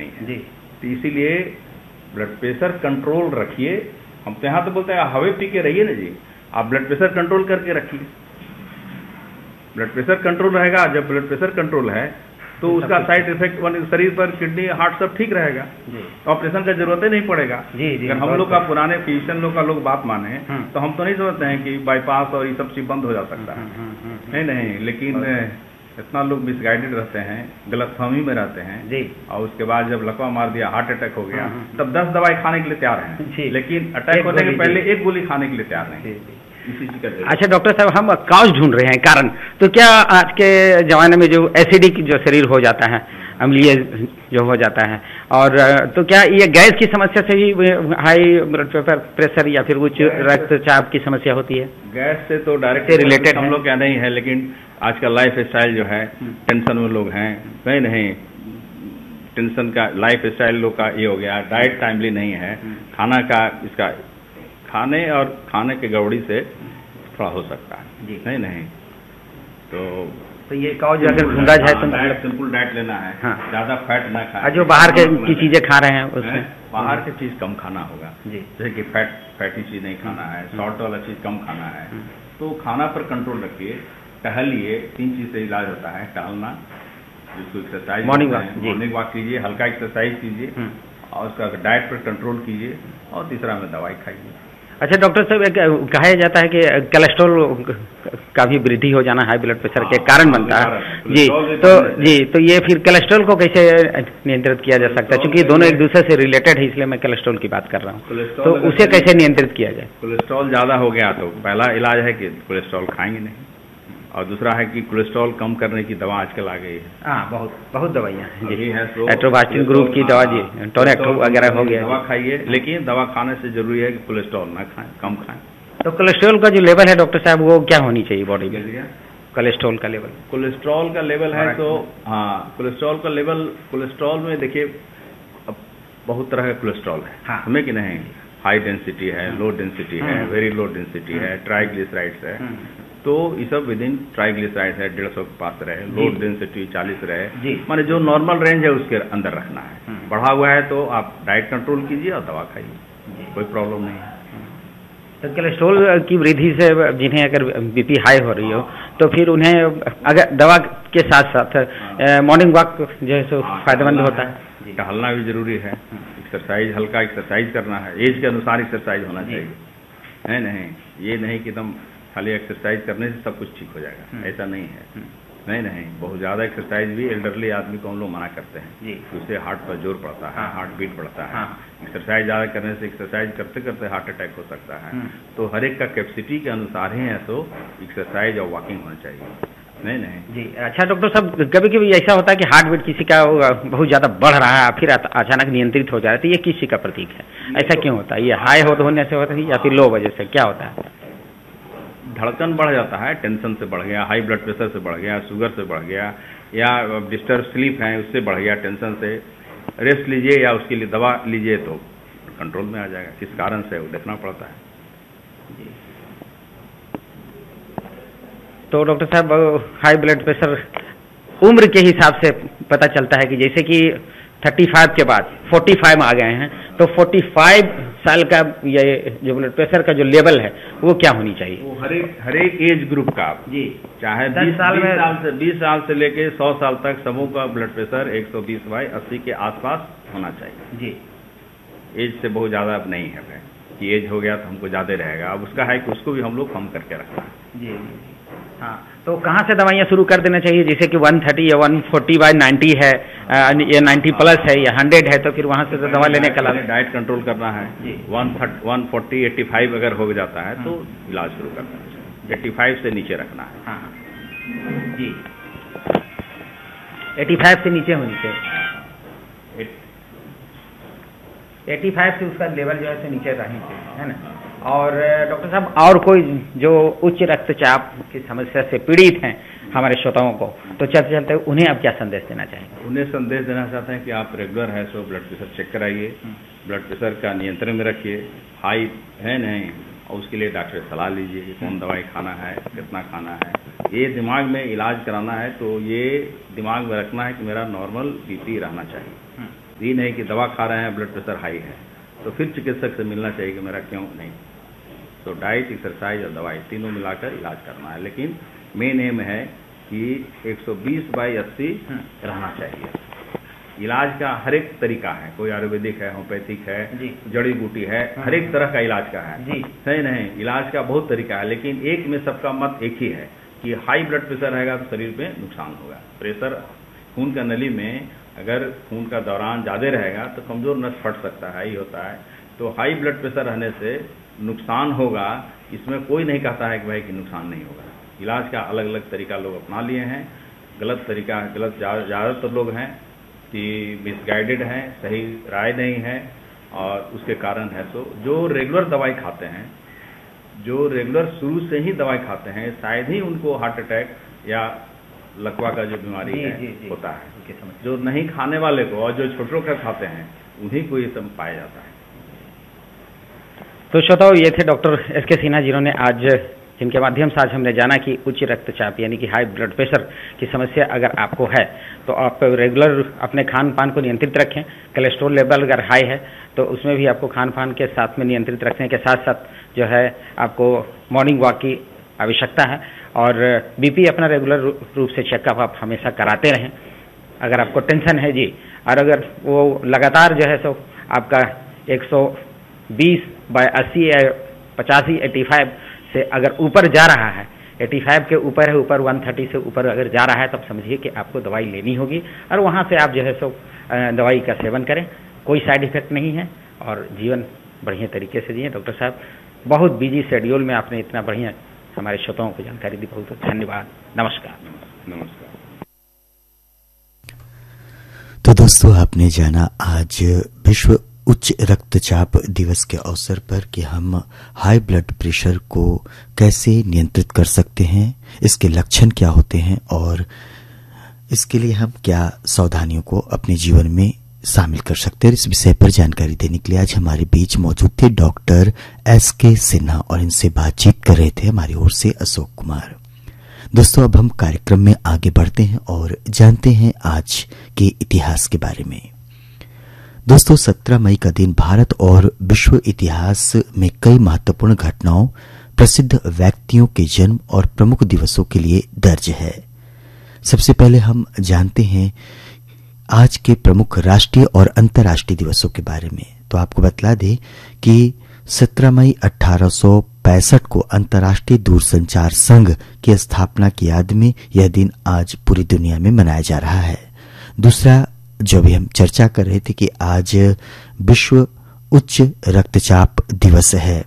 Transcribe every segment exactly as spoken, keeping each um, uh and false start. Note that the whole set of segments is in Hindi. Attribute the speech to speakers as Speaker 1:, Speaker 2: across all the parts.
Speaker 1: नहीं है जी। तो इसीलिए ब्लड प्रेशर कंट्रोल रखिए। हम तो यहाँ तो बोलते हैं हवे पी के रहिए ना जी, आप ब्लड प्रेशर कंट्रोल करके रखिए। ब्लड प्रेशर कंट्रोल रहेगा, जब ब्लड प्रेशर कंट्रोल है तो उसका साइड इफेक्ट शरीर पर, किडनी, हार्ट सब ठीक रहेगा, ऑपरेशन का जरूरत ही नहीं पड़ेगा। जी, जी, अगर हम लोग का पुराने फिजिशियन लोग का लोग बात माने तो हम तो नहीं समझते हैं कि बाईपास और ये सब चीज बंद हो जा सकता है, नहीं नहीं, लेकिन इतना लोग मिसगाइडेड रहते हैं, गलतफहमी में रहते हैं जी। और उसके बाद जब लकवा मार दिया, हार्ट अटैक हो गया, तब दस दवाई खाने के लिए तैयार हैं, लेकिन अटैक होने के पहले एक गोली खाने के लिए तैयार नहीं। इसी चीज का।
Speaker 2: अच्छा डॉक्टर साहब, हम काउज ढूंढ रहे हैं कारण, तो क्या आज के जमाने में जो एसिडिक जो शरीर हो जाता है, अम्लीय जो हो जाता है, और तो क्या ये गैस की समस्या से ही हाई ब्लड प्रेशर या फिर उच्च रक्तचाप की समस्या होती है?
Speaker 1: गैस से तो डायरेक्ट रिलेटेड हम लोग क्या नहीं है, लेकिन आजकल लाइफ स्टाइल जो है, टेंशन में लोग हैं, नहीं नहीं, टेंशन का लाइफ स्टाइल लोग का ये हो गया, डाइट टाइमली नहीं है, खाना का इसका खाने और खाने के गड़बड़ी से थोड़ा हो सकता है जी। नहीं नहीं, तो
Speaker 2: तो ये काउज अगर ढूंढा जाए तो
Speaker 1: डाइट, सिंपल डाइट लेना है, हाँ। ज्यादा फैट ना खाए,
Speaker 2: जो बाहर के की चीजें खा रहे हैं उसमें
Speaker 1: बाहर की चीज कम खाना होगा जी। जैसे कि फैट फैटी चीज नहीं खाना है, सॉल्ट वाला चीज कम खाना है, तो खाना पर कंट्रोल रखिए, टहलिए, तीन चीज से इलाज होता है, टहलना, जिसको exercise,
Speaker 2: morning walk,
Speaker 1: morning walk कीजिए, हल्का एक्सरसाइज कीजिए, और उसका डाइट पर कंट्रोल कीजिए, और तीसरा में दवाई खाइए।
Speaker 2: अच्छा डॉक्टर साहब, कहा जाता है कि कोलेस्ट्रॉल का भी वृद्धि हो जाना हाई ब्लड प्रेशर के कारण बनता है जी, तो जी, तो ये फिर कोलेस्ट्रॉल को कैसे नियंत्रित किया जा सकता है? क्योंकि दोनों एक दूसरे से रिलेटेड है, इसलिए मैं कोलेस्ट्रॉल की बात कर रहा हूँ, तो उसे कैसे नियंत्रित किया जाए?
Speaker 1: कोलेस्ट्रॉल ज्यादा हो गया तो पहला इलाज है कि कोलेस्ट्रॉल खाएंगे नहीं, और दूसरा है कि कोलेस्ट्रॉल कम करने की दवा आजकल आ गई है।
Speaker 2: हाँ, बहुत बहुत दवाइयाँ
Speaker 1: जी है,
Speaker 2: एट्रोवास्टिन ग्रुप की दवा जी, टोनेक्टो वगैरह हो गया,
Speaker 1: दवा खाइए, लेकिन दवा खाने से जरूरी है कि कोलेस्ट्रॉल ना खाएं, कम खाएं।
Speaker 2: तो कोलेस्ट्रॉल का जो लेवल है डॉक्टर साहब, वो क्या होनी चाहिए बॉडी में? कोलेस्ट्रॉल का लेवल,
Speaker 1: कोलेस्ट्रॉल का लेवल है तो हाँ, कोलेस्ट्रॉल का लेवल, कोलेस्ट्रॉल में देखिए बहुत तरह का कोलेस्ट्रॉल है, हाँ। हमें कि नहीं, हाई डेंसिटी है, लो डेंसिटी है, वेरी लो डेंसिटी है, ट्राइग्लिसराइड्स है, तो ये सब विद इन ट्राइग्लिसराइड है, डेढ़ सौ के पास रहे, लो डेंसिटी चालीस रहे, माने जो नॉर्मल रेंज है उसके अंदर रखना है। बढ़ा हुआ है तो आप डाइट कंट्रोल कीजिए और दवा खाइए, कोई प्रॉब्लम नहीं है।
Speaker 2: तो कोलेस्ट्रॉल की वृद्धि से जिन्हें अगर बीपी हाई हो रही हो तो फिर उन्हें अगर दवा के साथ साथ मॉर्निंग वॉक जो है सो फायदेमंद होता है,
Speaker 1: टहलना भी जरूरी है, एक्सरसाइज, हल्का एक्सरसाइज करना है, एज के अनुसार एक्सरसाइज होना चाहिए, है नहीं, ये नहीं कि एकदम खाली एक्सरसाइज करने से सब कुछ ठीक हो जाएगा, ऐसा नहीं है, नहीं नहीं, बहुत ज़्यादा एक्सरसाइज भी एल्डरली आदमी को हम लोग मना करते हैं, उससे हार्ट पर जोर पड़ता है, हार्ट बीट बढ़ता है, एक्सरसाइज ज़्यादा करने से एक्सरसाइज करते करते हार्ट अटैक हो सकता है, तो हर एक का कैपेसिटी के अनुसार ही है तो एक्सरसाइज और वॉकिंग होना चाहिए, नहीं नहीं
Speaker 2: जी। अच्छा डॉक्टर साहब, कभी कभी ऐसा होता है कि हार्ट बीट किसी का बहुत ज़्यादा बढ़ रहा है फिर अचानक नियंत्रित हो जा रहा है, तो ये किसी का प्रतीक है? ऐसा क्यों होता है? ये हाई होने से होता है या फिर लो वजह से, क्या होता है?
Speaker 1: धड़कन बढ़ जाता है, टेंशन से बढ़ गया, हाई ब्लड प्रेशर से बढ़ गया, शुगर से बढ़ गया, या डिस्टर्ब स्लीप है उससे बढ़ गया, टेंशन से, रेस्ट लीजिए या उसके लिए दवा लीजिए तो कंट्रोल में आ जाएगा, किस कारण से वो देखना पड़ता है जी।
Speaker 2: तो डॉक्टर साहब, हाई ब्लड प्रेशर उम्र के हिसाब से पता चलता है कि जैसे कि पैंतीस के बाद पैंतालीस आ गए हैं, तो पैंतालीस साल का ये जो ब्लड प्रेशर का जो लेवल है वो क्या होनी चाहिए?
Speaker 1: वो हर एक हर एक एज ग्रुप का जी, चाहे बीस साल में साल से बीस साल से लेके सौ साल तक सबों का ब्लड प्रेशर एक सौ बीस बाई अस्सी के आसपास होना चाहिए जी। एज से बहुत ज़्यादा अब नहीं है भाई, कि एज हो गया तो हमको ज़्यादा रहेगा, अब उसका है कि उसको भी हम लोग कम करके रखना है
Speaker 2: जी। हाँ, तो कहाँ से दवाइयाँ शुरू कर देना चाहिए? जैसे कि एक सौ तीस या एक सौ चालीस बाई नब्बे है, या नब्बे प्लस है या सौ है, तो फिर वहाँ से तो दवा लेने का लाभ,
Speaker 1: डाइट कंट्रोल करना है। एक सौ चालीस पचासी अगर हो जाता है तो इलाज शुरू कर देना चाहिए, पचासी से नीचे रखना है।
Speaker 2: हाँ जी, पचासी से नीचे होनी चाहिए, पचासी से उसका लेवल जो है से नीचे रहनी चाहिए, है ना। और डॉक्टर साहब, और कोई जो उच्च रक्तचाप की समस्या से पीड़ित हैं हमारे श्रोताओं को, तो चलते चलते उन्हें आप क्या संदेश देना चाहेंगे?
Speaker 1: उन्हें संदेश देना चाहते हैं कि आप रेगुलर है सो ब्लड प्रेशर चेक कराइए, ब्लड प्रेशर का नियंत्रण में रखिए, हाई है नहीं, और उसके लिए डॉक्टर से सलाह लीजिए कि कौन दवाई खाना है, कितना खाना है। ये दिमाग में इलाज कराना है तो ये दिमाग में रखना है कि मेरा नॉर्मल बीपी रहना चाहिए, ये नहीं कि दवा खा रहे हैं ब्लड प्रेशर हाई है तो फिर चिकित्सक से मिलना चाहिए कि मेरा क्यों नहीं। तो डाइट, एक्सरसाइज और दवाई तीनों मिलाकर इलाज करना है, लेकिन मेन एम है कि एक सौ बीस बाई अस्सी रहना चाहिए। इलाज का हर एक तरीका है, कोई आयुर्वेदिक है, होम्योपैथिक है, जड़ी बूटी है, हर एक तरह का इलाज का है जी। सही नहीं, इलाज का बहुत तरीका है, लेकिन एक में सबका मत एक ही है कि हाई ब्लड प्रेशर रहेगा तो शरीर में नुकसान होगा। प्रेशर खून का नली में अगर खून का दौरान ज़्यादा रहेगा तो कमज़ोर नस फट सकता है, ही होता है। तो हाई ब्लड प्रेशर रहने से नुकसान होगा, इसमें कोई नहीं कहता है कि भाई कि नुकसान नहीं होगा। इलाज का अलग अलग तरीका लोग अपना लिए हैं, गलत तरीका गलत ज़्यादातर लोग हैं कि मिसगाइडेड हैं, सही राय नहीं है और उसके कारण है। तो जो रेगुलर दवाई खाते हैं, जो रेगुलर शुरू से ही दवाई खाते हैं, शायद ही उनको हार्ट अटैक या लकवा का जो बीमारी जी, है जी, जी, होता है। जो नहीं खाने वाले को और जो छोटे छोटे खाते हैं उन्हीं को ये सब पाया जाता है।
Speaker 2: तो श्रोताओ, ये थे डॉक्टर एस के सिन्हा जिन्होंने आज, जिनके माध्यम से आज हमने जाना कि उच्च रक्तचाप यानी कि हाई ब्लड प्रेशर की समस्या अगर आपको है तो आप रेगुलर अपने खान पान को नियंत्रित रखें। कोलेस्ट्रॉल लेवल अगर हाई है तो उसमें भी आपको खान पान के साथ में नियंत्रित रखने के साथ साथ जो है आपको मॉर्निंग वॉक की आवश्यकता है और बीपी अपना रेगुलर रूप से चेकअप आप हमेशा कराते रहें। अगर आपको टेंशन है जी, और अगर वो लगातार जो है सो आपका एक सौ बीस बाय अस्सी या पचासी एटी फाइव से अगर ऊपर जा रहा है, पचासी के ऊपर है, ऊपर एक सौ तीस से ऊपर अगर जा रहा है, तब समझिए कि आपको दवाई लेनी होगी और वहाँ से आप जो है सो दवाई का सेवन करें। कोई साइड इफेक्ट नहीं है और जीवन बढ़िया तरीके से जिए। डॉक्टर साहब, बहुत बिजी शेड्यूल में आपने इतना बढ़िया हमारे श्रोताओं को जानकारी दी, बहुत बहुत धन्यवाद। नमस्कार।
Speaker 1: नमस्कार।
Speaker 3: तो दोस्तों, आपने जाना आज विश्व उच्च रक्तचाप दिवस के अवसर पर कि हम हाई ब्लड प्रेशर को कैसे नियंत्रित कर सकते हैं, इसके लक्षण क्या होते हैं और इसके लिए हम क्या सावधानियों को अपने जीवन में शामिल कर सकते हैं। इस विषय पर जानकारी देने के लिए आज हमारे बीच मौजूद थे डॉक्टर एस के सिन्हा और इनसे बातचीत कर रहे थे हमारी ओर से अशोक कुमार। दोस्तों, अब हम कार्यक्रम में आगे बढ़ते हैं और जानते हैं आज के इतिहास के बारे में। दोस्तों, सत्रह मई का दिन भारत और विश्व इतिहास में कई महत्वपूर्ण घटनाओं, प्रसिद्ध व्यक्तियों के जन्म और प्रमुख दिवसों के लिए दर्ज है। सबसे पहले हम जानते हैं आज के प्रमुख राष्ट्रीय और अंतर्राष्ट्रीय दिवसों के बारे में। तो आपको बतला दें कि सत्रह मई अठारह सौ पैंसठ को अंतर्राष्ट्रीय दूरसंचार संघ की स्थापना की याद में यह दिन आज पूरी दुनिया में मनाया जा रहा है। दूसरा जो भी हम चर्चा कर रहे थे कि आज विश्व उच्च रक्तचाप दिवस है।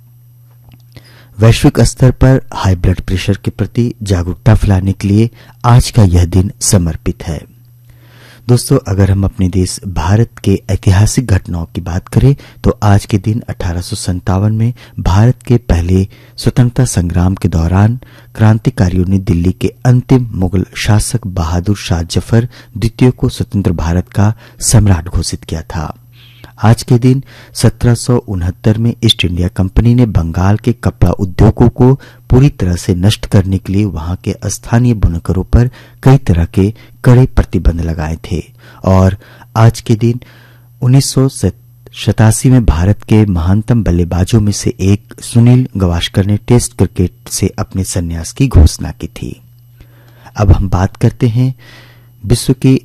Speaker 3: वैश्विक स्तर पर हाई ब्लड प्रेशर के प्रति जागरूकता फैलाने के लिए आज का यह दिन समर्पित है। दोस्तों, अगर हम अपने देश भारत के ऐतिहासिक घटनाओं की बात करें तो आज के दिन अठारह सौ संतावन में भारत के पहले स्वतंत्रता संग्राम के दौरान क्रांतिकारियों ने दिल्ली के अंतिम मुगल शासक बहादुर शाह जफर द्वितीय को स्वतंत्र भारत का सम्राट घोषित किया था। आज के दिन सत्रह सौ उनहत्तर में ईस्ट इंडिया कंपनी ने बंगाल के कपड़ा उद्योगों को पूरी तरह से नष्ट करने के लिए वहां के स्थानीय बुनकरों पर कई तरह के कड़े प्रतिबंध लगाए थे और आज के दिन उन्नीस सौ सतासी में भारत के महानतम बल्लेबाजों में से एक सुनील गावस्कर ने टेस्ट क्रिकेट से अपने संन्यास की घोषणा की थी। अब हम बात करते हैं विश्व की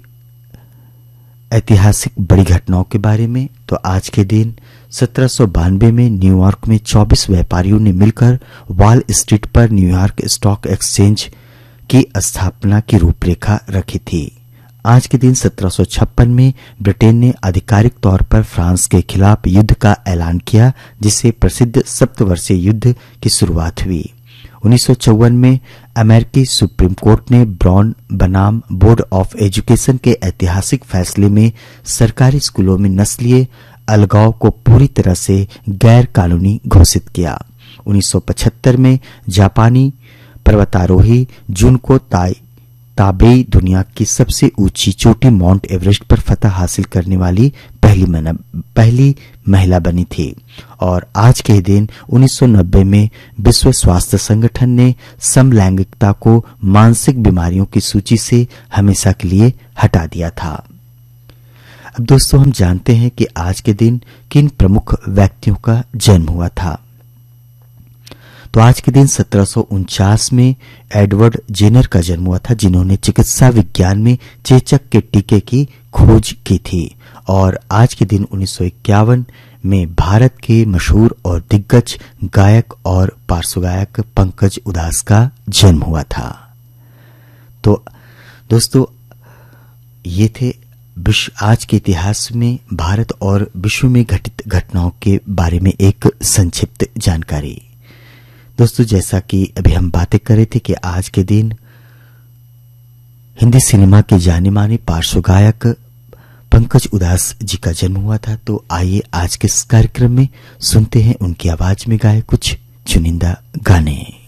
Speaker 3: ऐतिहासिक बड़ी घटनाओं के बारे में। तो आज के दिन सत्रह सौ बानवे में न्यूयॉर्क में चौबीस व्यापारियों ने मिलकर वॉल स्ट्रीट पर न्यूयॉर्क स्टॉक एक्सचेंज की स्थापना की रूपरेखा रखी थी। आज के दिन सत्रह सौ छप्पन में ब्रिटेन ने आधिकारिक तौर पर फ्रांस के खिलाफ युद्ध का ऐलान किया, जिससे प्रसिद्ध सप्तवर्षीय युद्ध की शुरुआत हुई। उन्नीस सौ चौवन में अमेरिकी सुप्रीम कोर्ट ने ब्राउन बनाम बोर्ड ऑफ एजुकेशन के ऐतिहासिक फैसले में सरकारी स्कूलों में नस्लीय अलगाव को पूरी तरह से गैर कानूनी घोषित किया। उन्नीस सौ पचहत्तर में जापानी पर्वतारोही जुनको ताई ताबेई दुनिया की सबसे ऊंची चोटी माउंट एवरेस्ट पर फतह हासिल करने वाली पहली पहली महिला बनी थी। और आज के दिन उन्नीस सौ नब्बे में विश्व स्वास्थ्य संगठन ने समलैंगिकता को मानसिक बीमारियों की सूची से हमेशा के लिए हटा दिया था। अब दोस्तों हम जानते हैं कि आज के दिन किन प्रमुख व्यक्तियों का जन्म हुआ था। तो आज के दिन सत्रह सौ उनचास में एडवर्ड जेनर का जन्म हुआ था, जिन्होंने चिकित्सा विज्ञान में चेचक के टीके की खोज की थी। और आज के दिन उन्नीस सौ इक्यावन में भारत के मशहूर और दिग्गज गायक और पार्श्वगायक पंकज उधास का जन्म हुआ था। तो दोस्तों ये थे विश्व आज के इतिहास में भारत और विश्व में घटित घटनाओं के बारे में एक संक्षिप्त जानकारी। दोस्तों जैसा कि अभी हम बातें कर रहे थे कि आज के दिन हिंदी सिनेमा के जाने माने पार्श्व गायक पंकज उधास जी का जन्म हुआ था। तो आइए आज के इस कार्यक्रम में सुनते हैं उनकी आवाज में गाए कुछ चुनिंदा गाने।